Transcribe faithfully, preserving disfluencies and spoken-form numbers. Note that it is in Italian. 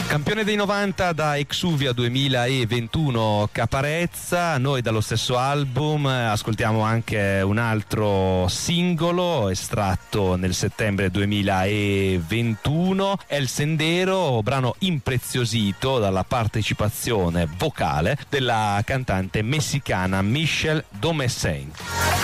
Campione dei novanta da Exuvia duemilaventuno Caparezza. Noi dallo stesso album ascoltiamo anche un altro singolo estratto nel settembre duemilaventuno, El Sendero, brano impreziosito dalla partecipazione vocale della cantante messicana Michelle Domecén.